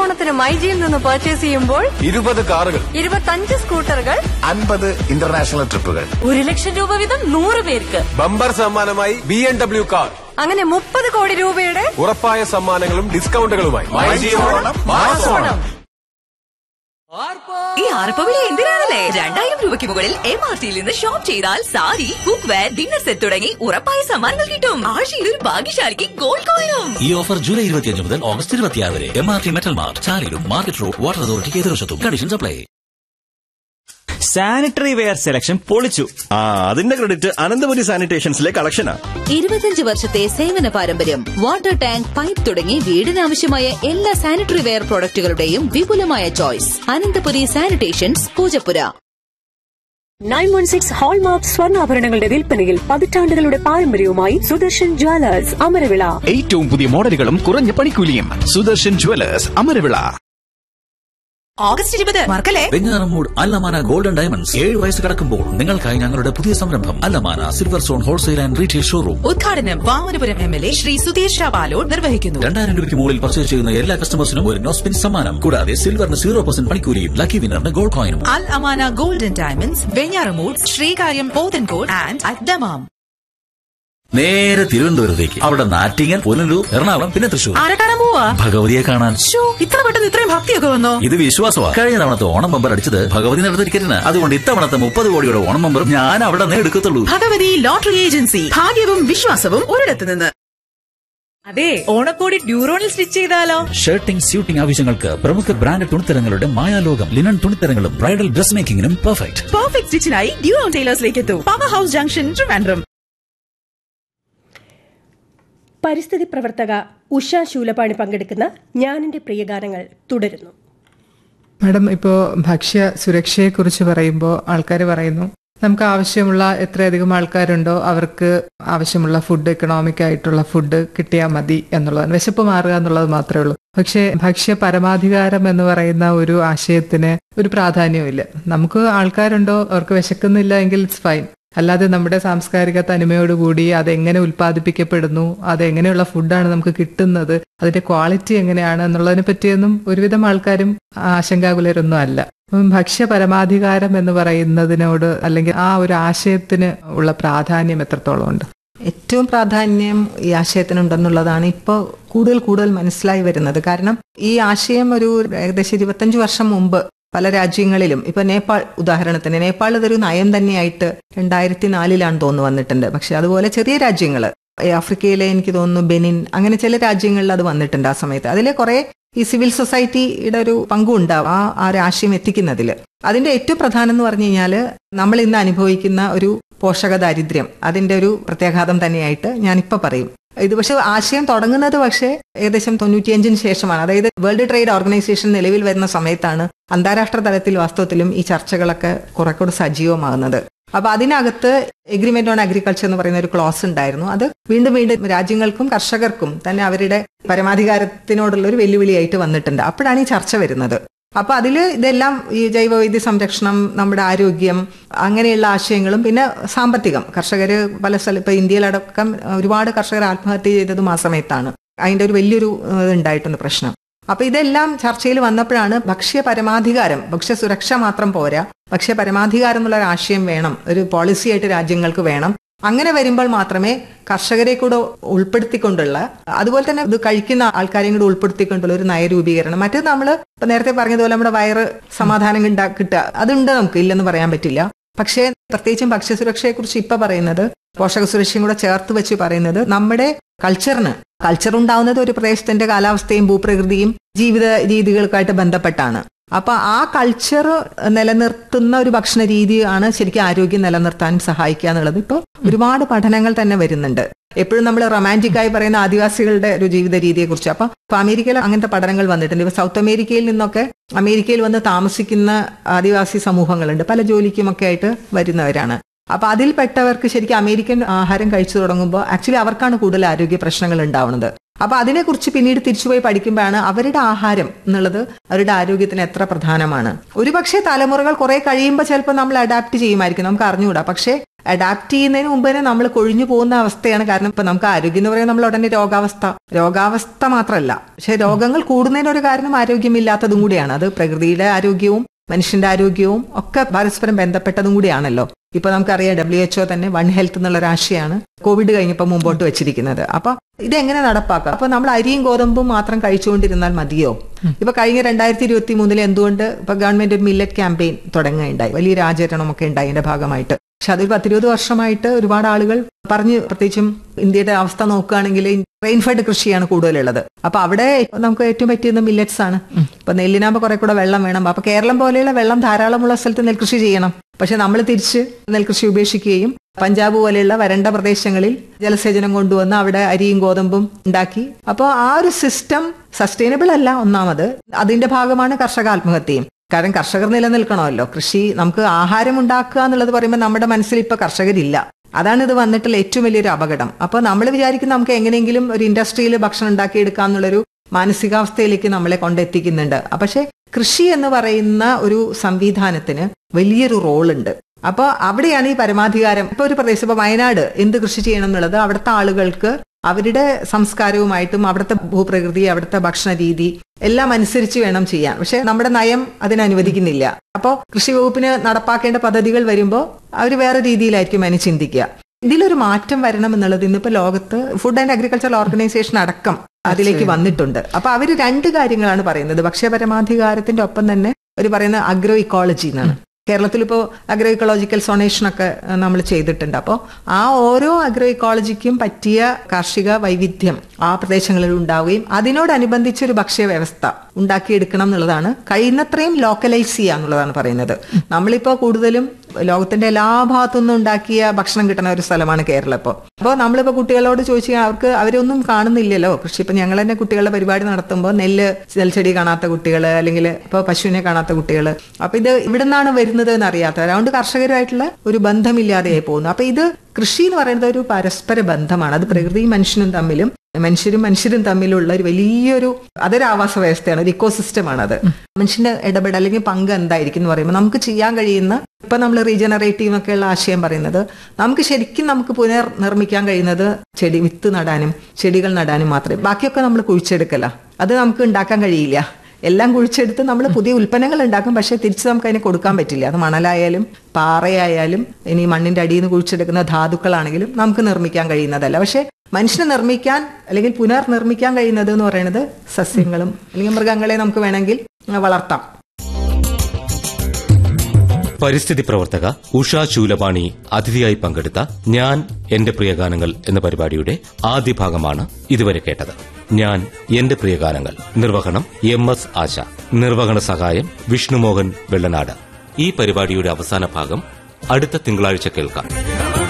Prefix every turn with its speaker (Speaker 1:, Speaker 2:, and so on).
Speaker 1: ഓണത്തിന് മൈജിയിൽ നിന്ന് പർച്ചേസ് ചെയ്യുമ്പോൾ
Speaker 2: 20 കാറുകൾ,
Speaker 1: 25 സ്കൂട്ടറുകൾ,
Speaker 3: 50 ഇന്റർനാഷണൽ ട്രിപ്പുകൾ,
Speaker 1: 1,00,000 രൂപ വീതം 100 പേർക്ക്.
Speaker 2: ബമ്പർ സമ്മാനമായി BMW കാർ.
Speaker 1: അങ്ങനെ 30 കോടി രൂപയുടെ
Speaker 2: ഉറപ്പായ സമ്മാനങ്ങളും ഡിസ്കൗണ്ടുകളുമായി.
Speaker 4: ഈ ആർപ്പവിളി എന്തിനാണല്ലേ? 2000 രൂപയ്ക്ക് മുകളിൽ MRTയിൽ നിന്ന് ഷോപ്പ് ചെയ്താൽ sari, cook wear, dinner set തുടങ്ങി ഉറപ്പായ സമ്മാനങ്ങൾ കിട്ടും. ആഴ്ചയിൽ ഒരു ഭാഗ്യശാലിക്ക് ഗോൾഡ് കോയിനും.
Speaker 5: ഈ ഓഫർ ജൂലൈ 25 മുതൽ ഓഗസ്റ്റ് 26 വരെ. MRT metal mart, ചാലിലും market road, water അതോറിറ്റിക്ക് എതിർവശത്തും. Conditions apply.
Speaker 6: Sanitary ware selection പൊളിച്ചു.
Speaker 7: അതിന്റെ ക്രെഡിറ്റ് അനന്തപുരി സാനിറ്റേഷൻസിലെ കളക്ഷനാ.
Speaker 4: 25 വർഷത്തെ സേവന പാരമ്പര്യം. വാട്ടർ ടാങ്ക്, പൈപ്പ് തുടങ്ങി വീടിനാവശ്യമായ എല്ലാ സാനിറ്ററി വെയർ പ്രോഡക്റ്റുകളുടെയും വിപുലമായ choice. Ananthapuri sanitations, Poojappura.
Speaker 8: 916 hallmark സ്വർണ്ണാഭരണങ്ങളുടെ വിൽപ്പനയിൽ പതിറ്റാണ്ടുകളുടെ പാരമ്പര്യവുമായി സുദർശൻ ജ്വല്ലേഴ്സ്, അമരവിള.
Speaker 9: ഏറ്റവും പുതിയ മോഡലുകളും കുറഞ്ഞ പണിക്കൂലിയും. സുദർശൻ ജ്വല്ലേഴ്സ്, അമരവിള.
Speaker 4: ഓഗസ്റ്റ് 20 മറക്കല്ലേ.
Speaker 5: വെഞ്ഞാറമൂട് അല്ലമാന ഗോൾഡൻ ഡയമണ്ട്സ് 7 വയസ്സ് കടക്കുമ്പോൾ നിങ്ങൾക്കായി ഞങ്ങളുടെ പുതിയ സംരംഭം അല്ലമാന silver zone wholesale and retail showroom.
Speaker 4: ഉദ്ഘാടനം വാമനപുരം MLA ശ്രീ സുധീഷ് ബാലോഡ് നിർവഹിക്കുന്നു.
Speaker 5: 2000 രൂപയ്ക്ക് മുകളിൽ പർച്ചേസ് ചെയ്യുന്ന എല്ലാ കസ്റ്റമേഴ്സിനും ഒരു നോസ്പിൻ സമ്മാനം. കൂടാതെ സിൽവറിന് 0% പണിക്കൂലിയും lucky വിന്നറിന് gold കോയിനും.
Speaker 4: Al Amana golden diamonds, Venjaramoodu, Sreekaryam, Pothencode and അദ്ദമാം.
Speaker 5: നേരെ തിരുവനന്തപുരത്തേക്ക്. അവിടെ നാറ്റിങ്ങൽ, പുനലൂർ, എറണാകുളം, പിന്നെ തൃശൂർ.
Speaker 4: ആരെ കാണാൻ പോവാ?
Speaker 5: ഭഗവതിയെ കാണാൻ.
Speaker 4: ഇത്ര പെട്ടെന്ന് ഇത്രയും ഭക്തിയൊക്കെ വന്നോ?
Speaker 5: ഇത് വിശ്വാസമാണ്. കഴിഞ്ഞ തവണത്തെ ഓണം ബമ്പർ അടിച്ചത് ഭഗവതി നടത്ത ടിക്കറ്റിന്. അതുകൊണ്ട് ഇത്തവണത്തെ 30 കോടിയുടെ ഓണം ബമ്പർ ഞാൻ അവിടെ നിന്ന് എടുക്കത്തുള്ളൂ.
Speaker 4: Bhagavathi lottery agency. ഭാഗ്യവും വിശ്വാസവും ഒരിടത്ത് നിന്ന്.
Speaker 8: അതെ, ഓണക്കോടി ഡ്യൂറോണിൽ സ്റ്റിച്ച് ചെയ്താലോ?
Speaker 5: ഷർട്ടിംഗ്, സ്യൂട്ടിംഗ് ആവശ്യങ്ങൾക്ക് പ്രമുഖ brand തുണിത്തരങ്ങളുടെ മായാലോകം. Linen തുണിത്തരങ്ങളും bridal dress മേക്കിംഗിനും perfect
Speaker 8: സ്റ്റിച്ചിനായി ഡ്യൂറോൺ ടൈലേഴ്സിലേക്ക് എത്തൂ. Power house junction, Trivandrum. പരിസ്ഥിതി പ്രവർത്തക ഉഷ ശൂലപാണി പങ്കെടുക്കുന്ന ഞാനെന്റെ പ്രിയഗാനങ്ങൾ തുടരുന്നു.
Speaker 10: മാഡം, ഇപ്പോൾ ഭക്ഷ്യ സുരക്ഷയെക്കുറിച്ച് പറയുമ്പോൾ ആൾക്കാർ പറയുന്നു നമുക്ക് ആവശ്യമുള്ള എത്രയധികം ആൾക്കാരുണ്ടോ അവർക്ക് ആവശ്യമുള്ള ഫുഡ്, എക്കണോമിക് ആയിട്ടുള്ള ഫുഡ് കിട്ടിയാൽ മതി എന്നുള്ളതാണ്. വിശപ്പ് മാറുക എന്നുള്ളത് മാത്രമേ ഉള്ളൂ. പക്ഷേ ഭക്ഷ്യ പരമാധികാരം എന്ന് പറയുന്ന ഒരു ആശയത്തിന് ഒരു പ്രാധാന്യവുമില്ല. നമുക്ക് ആൾക്കാരുണ്ടോ, അവർക്ക് വിശക്കുന്നില്ല എങ്കിൽ ഇറ്റ്സ് ഫൈൻ. അല്ലാതെ നമ്മുടെ സാംസ്കാരിക തനിമയോടുകൂടി അതെങ്ങനെ ഉൽപ്പാദിപ്പിക്കപ്പെടുന്നു, അതെങ്ങനെയുള്ള ഫുഡാണ് നമുക്ക് കിട്ടുന്നത്, അതിന്റെ ക്വാളിറ്റി എങ്ങനെയാണ് എന്നുള്ളതിനെ പറ്റിയൊന്നും ഒരുവിധം ആൾക്കാരും ആശങ്കാകുലരൊന്നും അല്ല. ഭക്ഷ്യ പരമാധികാരം എന്ന് പറയുന്നതിനോട് അല്ലെങ്കിൽ ആ ഒരു ആശയത്തിന് ഉള്ള പ്രാധാന്യം എത്രത്തോളം ഉണ്ട്?
Speaker 11: ഏറ്റവും പ്രാധാന്യം ഈ ആശയത്തിനുണ്ടെന്നുള്ളതാണ് ഇപ്പോൾ കൂടുതൽ മനസ്സിലായി വരുന്നത്. കാരണം ഈ ആശയം ഒരു ഏകദേശം 25 വർഷം മുമ്പ് പല രാജ്യങ്ങളിലും, ഇപ്പൊ നേപ്പാൾ ഉദാഹരണത്തിന്, നേപ്പാൾ ഇതൊരു നയം തന്നെയായിട്ട് 2004 തോന്നുന്നു വന്നിട്ടുണ്ട്. പക്ഷെ അതുപോലെ ചെറിയ രാജ്യങ്ങൾ, ആഫ്രിക്കയിലെ എനിക്ക് തോന്നുന്നു ബെനിൻ, അങ്ങനെ ചില രാജ്യങ്ങളിൽ അത് വന്നിട്ടുണ്ട്. ആ സമയത്ത് അതിലെ കുറെ ഈ സിവിൽ സൊസൈറ്റിയുടെ ഒരു പങ്കും ഉണ്ടാവും ആ ഒരു ആശയം എത്തിക്കുന്നതിൽ. അതിന്റെ ഏറ്റവും പ്രധാനം എന്ന് പറഞ്ഞു കഴിഞ്ഞാൽ നമ്മൾ ഇന്ന് അനുഭവിക്കുന്ന ഒരു പോഷക ദാരിദ്ര്യം, അതിന്റെ ഒരു പ്രത്യാഘാതം തന്നെയായിട്ട് ഞാനിപ്പോ പറയും. ഇത് പക്ഷെ ആശയം തുടങ്ങുന്നത് പക്ഷേ ഏകദേശം 95 ശേഷമാണ്. അതായത് വേൾഡ് ട്രേഡ് ഓർഗനൈസേഷൻ നിലവിൽ വരുന്ന സമയത്താണ് അന്താരാഷ്ട്ര തലത്തിൽ വാസ്തവത്തിലും ഈ ചർച്ചകളൊക്കെ കുറെക്കൂടെ സജീവമാകുന്നത്. അപ്പൊ അതിനകത്ത് എഗ്രിമെന്റ് ഓൺ അഗ്രികൾച്ചർ എന്ന് പറയുന്ന ഒരു ക്ലോസ് ഉണ്ടായിരുന്നു. അത് വീണ്ടും രാജ്യങ്ങൾക്കും കർഷകർക്കും തന്നെ അവരുടെ പരമാധികാരത്തിനോടുള്ള ഒരു വെല്ലുവിളിയായിട്ട് വന്നിട്ടുണ്ട്. അപ്പോഴാണ് ഈ ചർച്ച വരുന്നത്. അപ്പൊ അതില് ഇതെല്ലാം ഈ ജൈവവൈദ്യ സംരക്ഷണം, നമ്മുടെ ആരോഗ്യം, അങ്ങനെയുള്ള ആശയങ്ങളും പിന്നെ സാമ്പത്തികം. കർഷകര് പല സ്ഥലം, ഇപ്പൊ ഇന്ത്യയിലടക്കം ഒരുപാട് കർഷകർ ആത്മഹത്യ ചെയ്തതും ആ സമയത്താണ്. അതിന്റെ ഒരു വലിയൊരു ഇതുണ്ടായിട്ടുണ്ട് പ്രശ്നം. അപ്പൊ ഇതെല്ലാം ചർച്ചയിൽ വന്നപ്പോഴാണ് ഭക്ഷ്യ പരമാധികാരം, ഭക്ഷ്യ സുരക്ഷ മാത്രം പോരാ, ഭക്ഷ്യ പരമാധികാരം എന്നുള്ള ഒരു ആശയം വേണം, ഒരു പോളിസിയായിട്ട് രാജ്യങ്ങൾക്ക് വേണം. അങ്ങനെ വരുമ്പോൾ മാത്രമേ കർഷകരെ കൂടെ ഉൾപ്പെടുത്തിക്കൊണ്ടുള്ള, അതുപോലെ തന്നെ ഇത് കഴിക്കുന്ന ആൾക്കാരെയും കൂടെ ഉൾപ്പെടുത്തിക്കൊണ്ടുള്ള ഒരു നയരൂപീകരണം. മറ്റേത് നമ്മൾ ഇപ്പൊ നേരത്തെ പറഞ്ഞതുപോലെ നമ്മുടെ വയറ് സമാധാനം കിട്ടുക, അതുണ്ട്, നമുക്ക് ഇല്ലെന്ന് പറയാൻ പറ്റില്ല. പക്ഷേ പ്രത്യേകിച്ചും ഭക്ഷ്യസുരക്ഷയെ കുറിച്ച് ഇപ്പൊ പറയുന്നത്, പോഷക സുരക്ഷയും കൂടെ ചേർത്ത് വെച്ച് പറയുന്നത് നമ്മുടെ കൾച്ചർ ഉണ്ടാവുന്നത് ഒരു പ്രദേശത്തിന്റെ കാലാവസ്ഥയും ഭൂപ്രകൃതിയും ജീവിത രീതികൾക്കായിട്ട് ബന്ധപ്പെട്ടാണ്. അപ്പൊ ആ കൾച്ചർ നിലനിർത്തുന്ന ഒരു ഭക്ഷണ രീതിയാണ് ശരിക്കും ആരോഗ്യം നിലനിർത്താനും സഹായിക്കുക എന്നുള്ളത് ഇപ്പോൾ ഒരുപാട് പഠനങ്ങൾ തന്നെ വരുന്നുണ്ട്. എപ്പോഴും നമ്മൾ റൊമാൻറ്റിക്കായി പറയുന്ന ആദിവാസികളുടെ ഒരു ജീവിത രീതിയെ കുറിച്ച്. അപ്പൊ അമേരിക്കയിൽ അങ്ങനത്തെ പഠനങ്ങൾ വന്നിട്ടുണ്ട്. ഇപ്പൊ സൗത്ത് അമേരിക്കയിൽ നിന്നൊക്കെ അമേരിക്കയിൽ വന്ന് താമസിക്കുന്ന ആദിവാസി സമൂഹങ്ങളുണ്ട്, പല ജോലിക്കുമൊക്കെ ആയിട്ട് വരുന്നവരാണ്. അപ്പൊ അതിൽപ്പെട്ടവർക്ക് ശരിക്കും അമേരിക്കൻ ആഹാരം കഴിച്ചു തുടങ്ങുമ്പോൾ ആക്ച്വലി അവർക്കാണ് കൂടുതൽ ആരോഗ്യ പ്രശ്നങ്ങൾ ഉണ്ടാവുന്നത്. അപ്പൊ അതിനെക്കുറിച്ച് പിന്നീട് തിരിച്ചുപോയി പഠിക്കുമ്പോഴാണ് അവരുടെ ആഹാരം എന്നുള്ളത് അവരുടെ ആരോഗ്യത്തിന് എത്ര പ്രധാനമാണ്. ഒരുപക്ഷെ തലമുറകൾ കുറെ കഴിയുമ്പോൾ ചിലപ്പോൾ നമ്മൾ അഡാപ്റ്റ് ചെയ്യുമായിരിക്കും, നമുക്ക് അറിഞ്ഞുകൂടാ. പക്ഷേ അഡാപ്റ്റ് ചെയ്യുന്നതിന് മുമ്പ് തന്നെ നമ്മൾ കൊഴിഞ്ഞു പോകുന്ന അവസ്ഥയാണ്. കാരണം ഇപ്പൊ നമുക്ക് ആരോഗ്യം എന്ന് പറയുന്നത് നമ്മൾ ഉടനെ രോഗാവസ്ഥ മാത്രമല്ല, പക്ഷെ രോഗങ്ങൾ കൂടുന്നതിനൊരു കാരണം ആരോഗ്യമില്ലാത്തതും കൂടിയാണ്. അത് പ്രകൃതിയുടെ ആരോഗ്യവും മനുഷ്യന്റെ ആരോഗ്യവും ഒക്കെ പരസ്പരം ബന്ധപ്പെട്ടതും കൂടിയാണല്ലോ. ഇപ്പൊ നമുക്കറിയാം WHO തന്നെ വൺ ഹെൽത്ത് എന്നുള്ള ആശയമാണ് കോവിഡ് കഴിഞ്ഞപ്പോൾ മുമ്പോട്ട് വെച്ചിരിക്കുന്നത്. അപ്പൊ ഇതെങ്ങനെ നടപ്പാക്കാം? അപ്പൊ നമ്മൾ അരിയും ഗോതമ്പും മാത്രം കഴിച്ചുകൊണ്ടിരുന്നാൽ മതിയോ? ഇപ്പൊ കഴിഞ്ഞ 2023 എന്തുകൊണ്ട് ഇപ്പൊ ഗവൺമെന്റ് ഒരു മില്ലറ്റ് ക്യാമ്പയിൻ തുടങ്ങുകയുണ്ടായി, വലിയൊരു ആചരണമൊക്കെ ഉണ്ടായി അതിന്റെ ഭാഗമായിട്ട്. പക്ഷെ അതൊരു 10-20 വർഷമായിട്ട് ഒരുപാട് ആളുകൾ പറഞ്ഞ്, പ്രത്യേകിച്ചും ഇന്ത്യയുടെ അവസ്ഥ നോക്കുകയാണെങ്കിൽ റെയിൻഫെഡ് കൃഷിയാണ് കൂടുതലുള്ളത്. അപ്പൊ അവിടെ നമുക്ക് ഏറ്റവും പറ്റിയത് മില്ലറ്റ്സ് ആണ്. ഇപ്പൊ നെല്ലിനാകുമ്പോൾ കുറെ കൂടെ വെള്ളം വേണം. അപ്പൊ കേരളം പോലെയുള്ള വെള്ളം ധാരാളമുള്ള സ്ഥലത്ത് നെൽകൃഷി ചെയ്യണം. പക്ഷെ നമ്മൾ തിരിച്ച് നെൽകൃഷി ഉപേക്ഷിക്കുകയും പഞ്ചാബ് പോലെയുള്ള വരണ്ട പ്രദേശങ്ങളിൽ ജലസേചനം കൊണ്ടുവന്ന് അവിടെ അരിയും ഗോതമ്പും ഉണ്ടാക്കി. അപ്പോൾ ആ ഒരു സിസ്റ്റം സസ്റ്റൈനബിൾ അല്ല. ഒന്നാമത് അതിന്റെ ഭാഗമാണ് കർഷക ആത്മഹത്യയും. കാരണം കർഷകർ നിലനിൽക്കണമല്ലോ. കൃഷി നമുക്ക് ആഹാരം ഉണ്ടാക്കുക എന്നുള്ളത് പറയുമ്പോൾ നമ്മുടെ മനസ്സിൽ ഇപ്പൊ കർഷകരില്ല. അതാണ് ഇത് വന്നിട്ടുള്ള ഏറ്റവും വലിയൊരു അപകടം. അപ്പൊ നമ്മൾ വിചാരിക്കും നമുക്ക് എങ്ങനെയെങ്കിലും ഒരു ഇൻഡസ്ട്രിയിൽ ഭക്ഷണം ഉണ്ടാക്കിയെടുക്കാം എന്നുള്ളൊരു മാനസികാവസ്ഥയിലേക്ക് നമ്മളെ കൊണ്ടെത്തിക്കുന്നുണ്ട്. പക്ഷെ കൃഷി എന്ന് പറയുന്ന ഒരു സംവിധാനത്തിന് വലിയൊരു റോളുണ്ട്. അപ്പൊ അവിടെയാണ് ഈ പരമാധികാരം. ഇപ്പൊ ഒരു പ്രദേശം, ഇപ്പൊ വയനാട് എന്ത് കൃഷി ചെയ്യണം എന്നുള്ളത് അവിടുത്തെ ആളുകൾക്ക് അവരുടെ സംസ്കാരവുമായിട്ടും അവിടുത്തെ ഭൂപ്രകൃതി, അവിടുത്തെ ഭക്ഷണ രീതി എല്ലാം അനുസരിച്ച് വേണം ചെയ്യാൻ. പക്ഷെ നമ്മുടെ നയം അതിനനുവദിക്കുന്നില്ല. അപ്പോൾ കൃഷി വകുപ്പിന് നടപ്പാക്കേണ്ട പദ്ധതികൾ വരുമ്പോൾ അവർ വേറെ രീതിയിലായിരിക്കും അതിന് ചിന്തിക്കുക. ഇതിലൊരു മാറ്റം വരണം എന്നുള്ളത് ഇന്നിപ്പോ ലോകത്ത് ഫുഡ് ആൻഡ് അഗ്രികൾച്ചറൽ ഓർഗനൈസേഷൻ അടക്കം അതിലേക്ക് വന്നിട്ടുണ്ട്. അപ്പൊ അവര് 2 കാര്യങ്ങളാണ് പറയുന്നത്. ഭക്ഷ്യപരമാധികാരത്തിന്റെ ഒപ്പം തന്നെ അവർ പറയുന്ന അഗ്രോ ഇക്കോളജി എന്നാണ്. കേരളത്തിൽ ഇപ്പോൾ അഗ്രോ ഇക്കോളജിക്കൽ സൊണേഷനൊക്കെ നമ്മൾ ചെയ്തിട്ടുണ്ട്. അപ്പോൾ ആ ഓരോ അഗ്രോ ഇക്കോളജിക്കും പറ്റിയ കാർഷിക വൈവിധ്യം ആ പ്രദേശങ്ങളിൽ ഉണ്ടാവുകയും അതിനോടനുബന്ധിച്ചൊരു ഭക്ഷ്യ വ്യവസ്ഥ ഉണ്ടാക്കിയെടുക്കണം എന്നുള്ളതാണ്. കഴിയുന്നത്രയും ലോക്കലൈസ് ചെയ്യുക എന്നുള്ളതാണ് പറയുന്നത്. നമ്മളിപ്പോൾ കൂടുതലും ലോകത്തിന്റെ എല്ലാ ഭാഗത്തുനിന്നും ഉണ്ടാക്കിയ ഭക്ഷണം കിട്ടുന്ന ഒരു സ്ഥലമാണ് കേരളം ഇപ്പോൾ. അപ്പോൾ നമ്മളിപ്പോൾ കുട്ടികളോട് ചോദിച്ചാൽ അവരൊന്നും കാണുന്നില്ലല്ലോ കൃഷി. ഇപ്പൊ ഞങ്ങൾ തന്നെ കുട്ടികളുടെ പരിപാടി നടത്തുമ്പോൾ നെൽച്ചെടി കാണാത്ത കുട്ടികൾ, അല്ലെങ്കിൽ ഇപ്പോൾ പശുവിനെ കാണാത്ത കുട്ടികൾ. അപ്പൊ ഇത് ഇവിടെ നിന്നാണ് വരുന്നത് എന്നറിയാത്ത, അതുകൊണ്ട് കർഷകരുമായിട്ടുള്ള ഒരു ബന്ധമില്ലാതെയായി പോകുന്നു. അപ്പൊ ഇത് കൃഷി എന്ന് പറയുന്നത് ഒരു പരസ്പര ബന്ധമാണ്. അത് പ്രകൃതിയും മനുഷ്യനും തമ്മിലും മനുഷ്യരും തമ്മിലുള്ള ഒരു വലിയൊരു അതൊരു ആവാസ വ്യവസ്ഥയാണ്, ഒരു ഇക്കോസിസ്റ്റമാണ്. അത് മനുഷ്യന്റെ ഇടപെടൽ അല്ലെങ്കിൽ പങ്ക് എന്തായിരിക്കും എന്ന് പറയുമ്പോൾ നമുക്ക് ചെയ്യാൻ കഴിയുന്ന, ഇപ്പൊ നമ്മൾ റീജനറേറ്റീവ് ഒക്കെയുള്ള ആശയം പറയുന്നത് നമുക്ക് ശരിക്കും പുനർനിർമ്മിക്കാൻ കഴിയുന്നത് വിത്ത് നടാനും ചെടികൾ നടാനും മാത്രമേ. ബാക്കിയൊക്കെ നമ്മൾ കുഴിച്ചെടുക്കല, അത് നമുക്ക് ഉണ്ടാക്കാൻ കഴിയില്ല. എല്ലാം കുഴിച്ചെടുത്ത് നമ്മൾ പുതിയ ഉൽപ്പന്നങ്ങൾ ഉണ്ടാക്കും, പക്ഷെ തിരിച്ച് നമുക്ക് അതിനെ കൊടുക്കാൻ പറ്റില്ല. അത് മണലായാലും പാറയായാലും ഇനി മണ്ണിന്റെ അടിയിൽ നിന്ന് കുഴിച്ചെടുക്കുന്ന ധാതുക്കളാണെങ്കിലും നമുക്ക് നിർമ്മിക്കാൻ കഴിയുന്നതല്ല. പക്ഷെ മനുഷ്യനെ നിർമ്മിക്കാൻ അല്ലെങ്കിൽ പുനർനിർമ്മിക്കാൻ കഴിയുന്നത് എന്ന് പറയുന്നത് സസ്യങ്ങളും അല്ലെങ്കിൽ മൃഗങ്ങളെ നമുക്ക് വേണമെങ്കിൽ വളർത്താം.
Speaker 12: പരിസ്ഥിതി പ്രവർത്തക ഉഷ ശൂലപാണി അതിഥിയായി പങ്കെടുത്ത ഞാൻ എന്റെ പ്രിയഗാനങ്ങൾ എന്ന പരിപാടിയുടെ ആദ്യ ഭാഗമാണ് ഇതുവരെ കേട്ടത്. ഞാൻ എന്റെ പ്രിയഗാനങ്ങൾ. നിർവഹണം MS ആശ. നിർവഹണ സഹായം വിഷ്ണുമോഹൻ വെള്ളനാട്. ഈ പരിപാടിയുടെ അവസാന ഭാഗം അടുത്ത തിങ്കളാഴ്ച കേൾക്കാം.